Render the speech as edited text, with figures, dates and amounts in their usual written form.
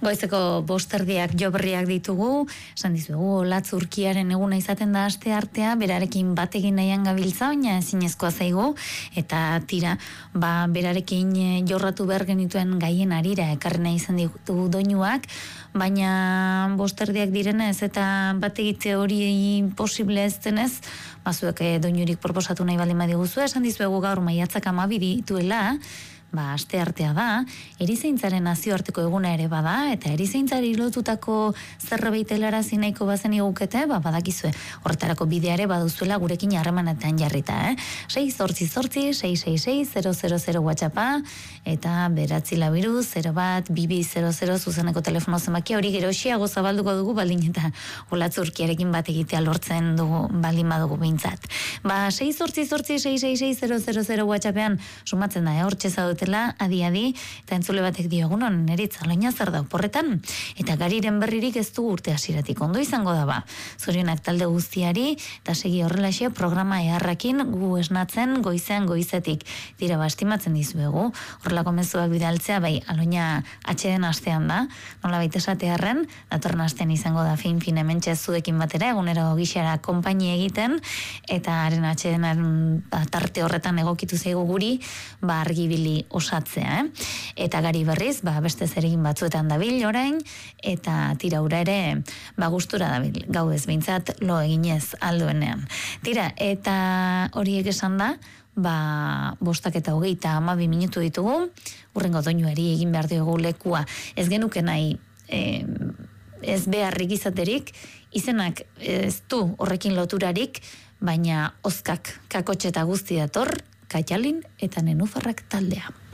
Goizeko 5:00 joberriak ditugu, esan dizuegu, Olatz Urkiaren eguna izaten da aste artea, berarekin bat egin nahian gabiltza, baina ezinezkoa zaigu, eta tira, berarekin jorratu behar genituen gaien arira, ekarri nahi izan ditugu doinuak, baina 5:00 direnez eta bat egitze hori posible ez denez, bazuek doinurik proposatu nahi baldin badiguzu, esan dizuegu gaur maiatzak 12 dituela, aste artea da, erizaintzaren nazioarteko eguna ere bada, eta erizaintzari lotutako zerbait helarazi nahiko bazen igukete, badakizue, horretarako bidea ere baduzuela gurekin harremanetan jarrita, 688-666-000 WhatsAppa, eta 942-01-2200 zuzeneko telefono zenbakia, hori geroxiago zabalduko dugu, baldin eta Olatz Urkiarekin bat egitea lortzen dugu, baldin badugu behintzat. 688-666-000 WhatsAppean sumatzen da, hortxe zaudete adi, eta entzule batek diogunon, neritza, loina zer da porretan, eta Gariren berririk ez du urte hasieratik ondo izango da Zorionak talde guztiari, eta segi horrelaxe programa eharrakin gu esnatzen goizetik. Dira, estimatzen dizuegu, horrelako mezuak bidaltzea, aloina atxeden astean da, nola baita esatearren, datorren astean izango da fin hementxe zuekin batera, egunero gixara konpainia egiten, eta haren atxedenan tarte horretan egokitu zaigu guri, argibili osatzea, eta Gari berriz, beste zeregin batzuetan dabil orain, eta tira ura ere, gustura dabil, gau ez behintzat lo eginez alduenean. Tira, eta horiek esan da, 5:32 minutu ditugu, urrengo doinuari egin behar diogu lekua, ez genuke nahi, ez beharrik izaterik, izenak ez du horrekin loturarik, baina ozkak kakotxe eta guzti dator, Kaitalin eta Nenufarrak taldea.